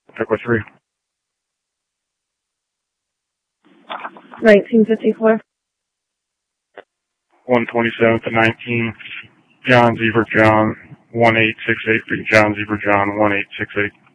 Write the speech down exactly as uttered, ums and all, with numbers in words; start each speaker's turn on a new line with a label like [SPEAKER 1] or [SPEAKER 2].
[SPEAKER 1] Echo three.
[SPEAKER 2] nineteen fifty-four.
[SPEAKER 1] one twenty-seven to nineteen. John Zebra John one eight six eight. John Zebra John one eight six eight.